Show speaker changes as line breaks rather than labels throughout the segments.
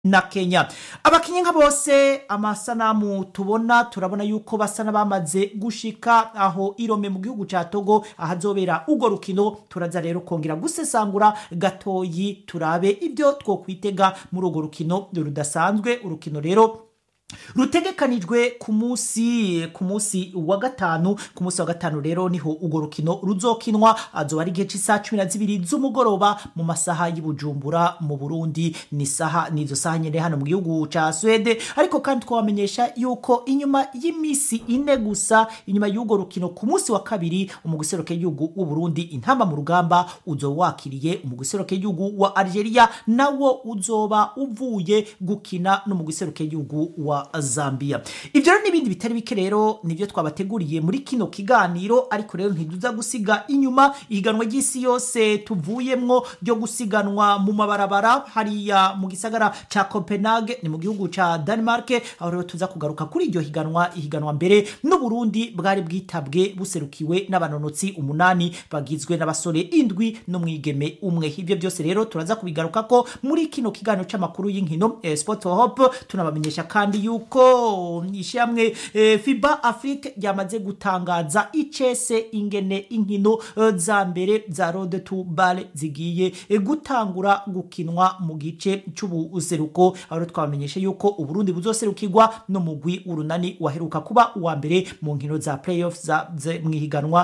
na Kenya. Abakinyi nka bose amasanamu tubona turabona yuko basa n'abamaze gushika aho Irome mu gihugu ca Togo ahazobera ugo rukino. Turaza rero kongera gusesangura gatoyi turabe ibyo twokwitega muri ugo rukino rudasanzwe. Urukino rero rutegekanijwe ku munsi wa gatanu rero niho ugo rukino ruzokinwa. Azoba ari gihe c'isa 12 z'umugoroba mu masaha y'Ibujumbura mu Burundi, nizo saha nyene hano mu gihugu ca Swede. Ariko kandi twabamenyesha yuko inyuma y'imisi ine gusa inyuma y'ugo rukino ku munsi wa kabiri umuguseroke y'igihugu w'u Burundi intamba mu rugamba uzowakiriye umuguseroke y'igihugu wa Algeria, nawo uzoba uvuye gukina no muguseroke y'igihugu wa Zambia. Ivyo n'ibindi bitari bike rero nivyo twabateguriye muri kino kiganiro, ariko rero ntiduza gusiga inyuma ihiganwa ry'isi yose tuvuyemwo ryo gusiganwa mu mabarabara hariya mu gisagara ca Copenhagen ni mu gihugu ca Denmark. Aho rero tuza kugaruka kuri iryo ihiganwa mbere n'u Burundi bwari bwitabwe buserukiwe n'abanonotsi 8 bagizwe n'abasore 7 n'umwigeme umwe. Ivyo byose rero turaza kubigaruka ko muri kino kiganiro c'amakuru y'inkino Sport for Hope. Tunabamenyesha kandi yuko ishyamwe FIBA Afrique yamaze gutangaza icese ingene inkino za mbere za Road to Bale zigiye gutangura gukinwa mu gice c'ubuseruko. Aho twabamenyesha yuko Uburundi buzoserukirwa no mugwi urunani waheruka kuba uwa mbere mu nkino za playoffs mu higanwa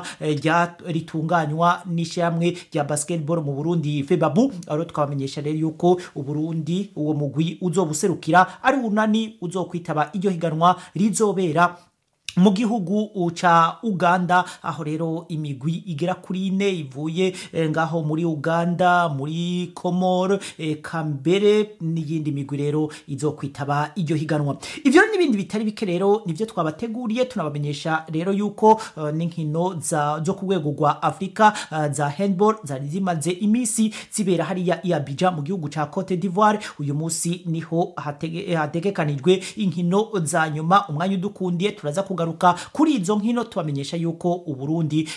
ritunganywa n'ishyamwe rya basketball mu Burundi FEBABU. Aho twabamenyesha rero yuko Uburundi uwo mugwi uzobuserukira ari urunani uzokwitaba iryo higanwa rizobera mu gihugu ca Uganda. Aho rero imigwi igera kuri 4 ivuye ngaho muri Uganda, muri Komoro, Kambere n'iyindi migwi rero izokwitaba iryo higanwa. Ivyo n'ibindi bitari bike rero nivyo twabateguriye. Tunabamenyesha rero yuko n'inkino zo ku rwego rwa Afrika za handball zari zimaze imisi zibera hariya i Abidjan mu gihugu ca Cote d'Ivoire. Uyu munsi niho hategekanijwe inkino za nyuma. Umwanya udukundiye turaza kugaruka kuri izo nkino tubamenyesha yuko Uburundi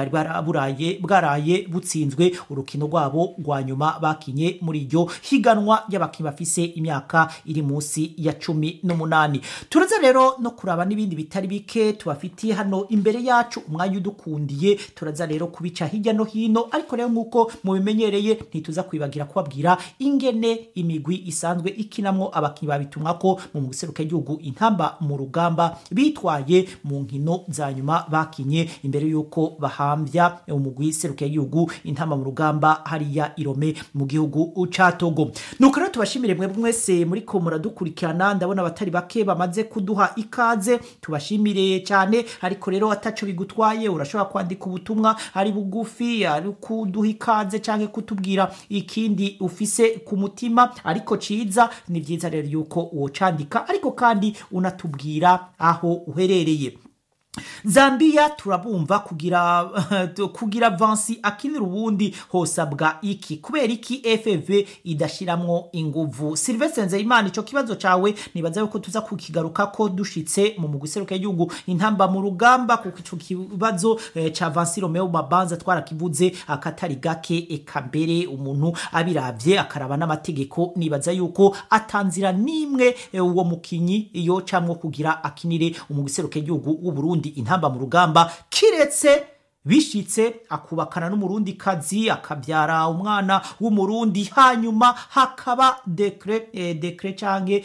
bwaraye butsinzwe urukino rwabo rwa nyuma bakinye muri iryo higanwa y'abakinyi bafise imyaka iri munsi ya 18. Turaza rero no kuraba n'ibindi bitari bike tubafitiye hano imbere yacu. Umwanya udukundiye turaza rero kubica hirya no hino, ariko rero nkuko mubimenyereye ntituza kwibagira kubabwira ingene imigwi isanzwe ikinamwo abakinyi babitumwako mu museruke y'igihugu intamba mu rugamba bitwaye mu nkino za nyuma bakinye imbere yuko bahambya umugwi seruke y'igihugu intamba mu rugamba hariya Irome mu gihugu ca Togo. Nuko rero tubashimire mwe mwese muri ko muradukurikirana. Ndabona abatari bake bamaze kuduha ikaze, tubashimire cyane. Ariko rero ataco bigutwaye urashobora kwandika ubutumwa ari bugufi ari kuduha ikaze canke kutubwira ikindi ufise ku mutima, ariko ciza ni byiza rero yuko uwo candika ariko kandi unatubwira aho uherereye. Zambia turabumva kugira Vansi akinira ubundi hosabwa iki kubera iki FFV idashiramwo inguvu. Sylvestre Nzeyimana ico kibazo cawe nibaza yuko tuza kukigaruka ko dushitse mu muguseruka y'igihugu intamba mu rugamba, kuko ico kibazo ca Vansi Romeo Mabanza twarakivuze akatari gake. Eka mbere umuntu abiravye akaraba n'amategeko nibaza yuko atanzira nimwe uwo mukinyi iyo camwo kugira akinire umuguseruka y'igihugu w'u Burundi intamba mu rugamba, kiretse bishitse akubakana n'umurundi kazi akabyara umwana w'umurundi hanyuma hakaba decret canke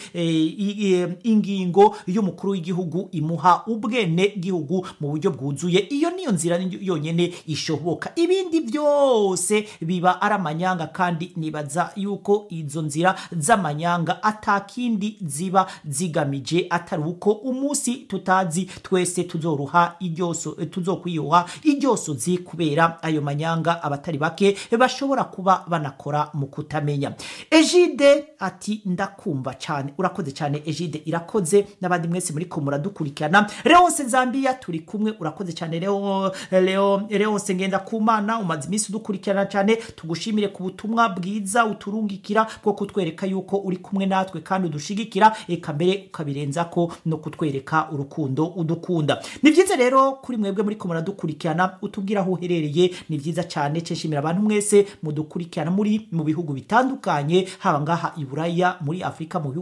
ingingo y'umukuru w'igihugu imuha ubwene gihugu mu buryo bwuzuye. Iyo niyo nzira yonyene ishoboka, ibindi byose biba aramanyanga, kandi nibaza yuko izo nzira z'amanyanga atakindi ziba zigamije atari uko umunsi tutazi twese tuzoruha tuzokwiyoha iryosozi kubera ayo manyanga abatari bake bashobora kuba banakora mu kutamenya. Egide ati ndakumva cyane, urakoze cyane Egide, irakoze n'abandi mwese muri ko muradukurikirana. Leonce Zambia turi kumwe, urakoze cyane Leonce ngenda kumana, umaze iminsi udukurikirana cyane, tugushimire ku butumwa bwiza uturungikira bwo kutwereka yuko uri kumwe natwe kandi udushigikira, eka mbere ukabirenza ko no kutwereka urukundo udukunda. Ni byiza rero kuri mwebwe muri ko muradukurikirana utubwira aho uherereye ni vyiza cyane ceshimira abantu mwese mudukurikirana muri mu bihugu bitandukanye haba ngaha i Buraya muri Afrika mu